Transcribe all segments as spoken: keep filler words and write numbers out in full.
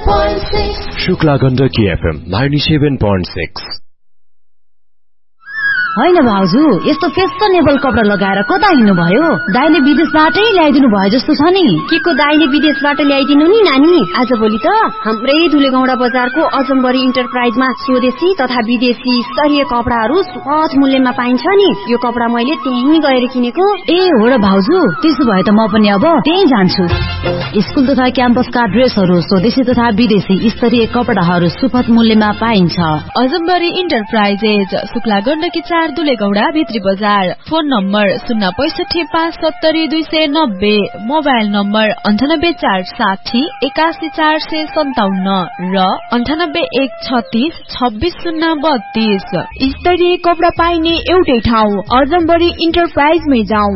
point six. Shukla Gandaki F M ninety-seven point six. हैन भाउजू, यस्तो फेसनेबल कपडा लगाएर कता हिँड्नु भयो? दाइले विदेशबाटै ल्याइदिनु भयो जस्तो छ नि। के को दाइले विदेशबाट ल्याइदिनु नि नानी? आजभोलि त हाम्रै धुलेगौडा बजारको अजम्बरी इन्टरप्राइजमा स्वदेशी तथा विदेशी स्तरीय कपडाहरू सहज मूल्यमा पाइन्छ नि। यो कपडा मैले त्यहीँ गएर किनेको। ए हो र भाउजू, त्यसो भए त म पनि अब त्यहीँ जान्छु। स्कुल तथा क्याम्पसका ड्रेसहरू स्वदेशी तथा विदेशी स्तरीय कपडाहरू सुपथ मूल्यमा पाइन्छ। अजम्बरी इन्टरप्राइजेज, शुक्ला गण्डकी चार दुलेगौडा भित्री बजार। फोन नम्बर शून्य पैसठी पाँच सत्तरी दुई सय नब्बे, मोबाइल नम्बर अन्ठानब्बे चार साठी एकासी चार सय सन्ताउन्न र अन्ठानब्बे एक छत्तीस छब्बीस शून्य बत्तीस। स्तरीय कपडा पाइने एउटै ठाउँ अजम्बरी इन्टरप्राइजमै जाउँ।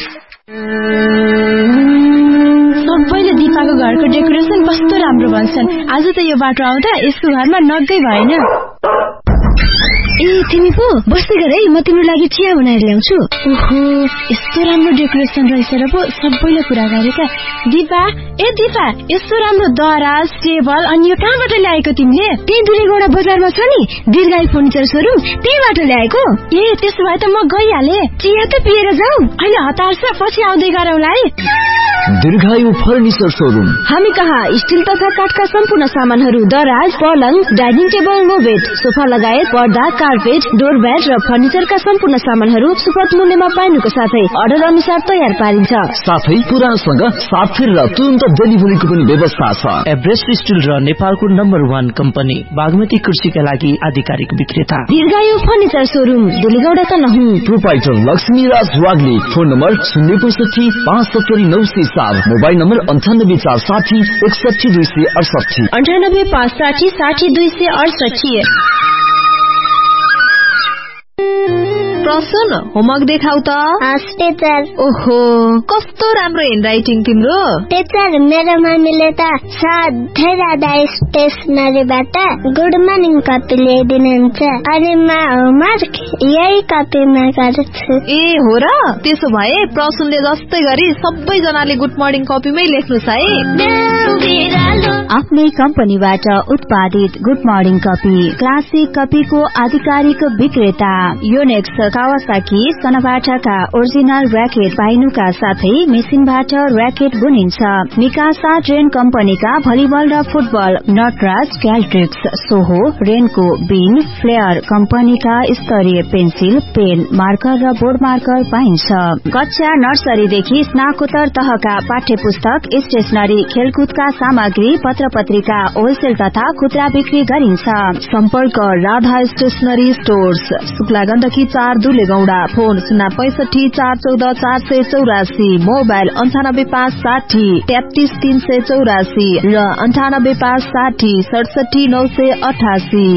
सबैले दिपाको घरको डेकोरेसन कस्तो राम्रो भन्छन्। आज त यो बाटो आउँदा यसको घरमा नगै भएन। ए तिमी पो बस्दै गर है, म तिम्रो लागि चिया बनाएर ल्याउँछु। ओहो, यस्तो राम्रो डेकोरेसन रहेछ र पो सबैले कुरा गरेका। दिपा, ए दिपा, यस्तो राम्रो दराज टेबल अनि यो कहाँबाट ल्याएको तिमीले? त्यही दुलेगौडा बजारमा छ नि दीर्घायु फर्निचर सोरुम, त्यहीबाट ल्याएको। ए त्यसो भए त म गइहाले। चिया त पिएर जाऊ। अहिले हतार छ, पछि आउँदै गरौँला है। दीर्घायु फर्निचर सोरुम। हामी कहाँ स्टिल तथा काठका सम्पूर्ण सामानहरू, दराज, पलङ, dining table, no bed, sofa लगायत पर्दा, कार्पेट, डोरम्याट र फर्निचरका सम्पूर्ण सामानहरू सुपथ मूल्यमा पाइनुको साथै अर्डर अनुसार तयार पारिन्छ। साथै पुरानसँग साथ फेरेर तुरन्त डेलिभरीको पनि व्यवस्था छ। एभरेस्ट स्टिल र नेपालको नम्बर वान कम्पनी बागमती कृषिका लागि आधिकारिक विक्रेता दीर्घायु फर्निचर सोरुम, दुलेगौडा त नहुँ। Proprietor Laxmiraj Wagle. Phone number शून्य पैसठी पाँच सत्तरी नौ सय चार, मोबाइल नम्बर अन्ठानब्बे चार साठी एकसठी दुई सय अडसठी अन्ठानब्बे पाँच साठी साठी दुई सय अडसठी। प्रसन, होमवर्क देखाउ त। टीचर। ओहो, कस्तो राम्रो ह्यान्डराइटिङ तिम्रो। टीचर, मेरो मम्मीले त सधैँ राधा स्टेसनरीबाट गुड मर्निङ कपी ल्याइदिनुहुन्छ अनि म होमवर्क यही कपीमा गर्छु। ए हो र? त्यसो भए प्रसनले जस्तै गरी सबैजनाले गुड मर्निङ कपीमै लेख्नुस् है। आफ्नै कम्पनीबाट उत्पादित गुड मर्निङ कपी, क्लासिक कपीको आधिकारिक विक्रेता योनेक्स, कावासाकी, सनाबाटाका ओरिजिनल र्याकेट पाइनुका साथै मेसिनबाट र्याकेट बुनिन्छ। मिकासा ट्रेन कम्पनीका भलिबल र फुटबल, नटराज, क्याल्ट्रिक्स, सोहो, रेनको, बिन, फ्लेयर कम्पनीका स्तरीय पेन्सिल, पेन, मार्कर र बोर्ड मार्कर पाइन्छ। कक्षा नर्सरीदेखि स्नाकोत्तर तहका पाठ्य पुस्तक, स्टेशनरी, खेलकुदका सामग्री, पत्र पत्रिका होलसेल तथा खुद्रा बिक्री गरिन्छ। सम्पर्क राधा स्टेशनरी स्टोर्स, शुक्ला गण्डकी चार दुलेगौडा। फोन शून्य पैसठी चार चौध चार सय चौरासी, मोबाइल अन्ठानब्बे पाँच साठी तेत्तीस तीन सय चौरासी र अन्ठानब्बे पाँच साठी सडसठी नौ सय अठासी।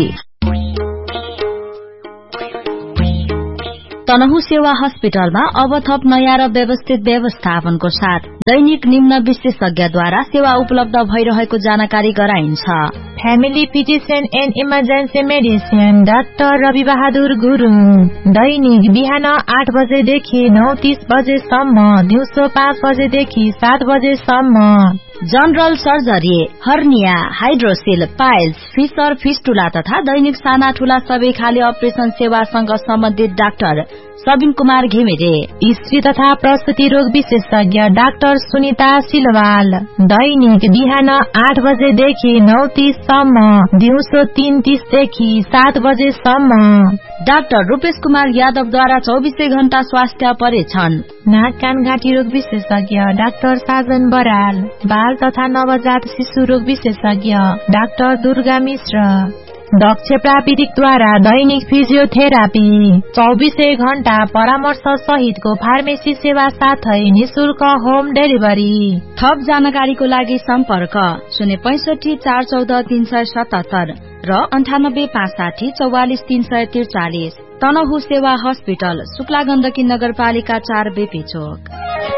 तनहु सेवा हस्पिटलमा अब थप नयाँ र व्यवस्थित व्यवस्थापनको साथ दैनिक निम्न विशेषज्ञद्वारा सेवा उपलब्ध भइरहेको जानकारी गराइन्छ। Family physician and emergency medicine doctor Rabi Bahadur Gurung, दैनिक बिहान आठ बजेदेखि नौ तीस बजेसम्म, दिउँसो पाँच बजेदेखि सात बजेसम्म। General surgery, hernia, hydroxyl, piles, fissure, fistula तथा दैनिक साना ठूला सबै खाली अपरेसन सेवासँग सम्बन्धित डाक्टर सबिन कुमार घिमिरे। स्त्री तथा प्रसुति रोग विशेषज्ञ डाक्टर सुनिता सिलवाल, दैनिक बिहान आठ बजेदेखि नौ तीससम्म, दिउँसो तीन तीसदेखि सात बजेसम्म। डाक्टर रूपेश कुमार यादवद्वारा चौबिसै घण्टा स्वास्थ्य परीक्षण। नाक कान घाँटी रोग विशेषज्ञ डाक्टर साजन बराल, बाल तथा नवजात शिशु रोग विशेषज्ञ डाक्टर दुर्गा मिश्र। दक्ष प्राविधिकद्वारा दैनिक फिजियोथेरापी, चौबिसै घण्टा परामर्श सहितको फार्मेसी सेवा साथै निशुल्क होम डेलिभरी। थप जानकारीको लागि सम्पर्क शून्य पैसठी चार चौध तीन सय सतहत्तर र अन्ठानब्बे पाँच साठी चौवालिस तीन सय त्रिचालिस। तनहु सेवा हस्पिटल, शुक्ला गण्डकी नगरपालिका चार बेपी चोक।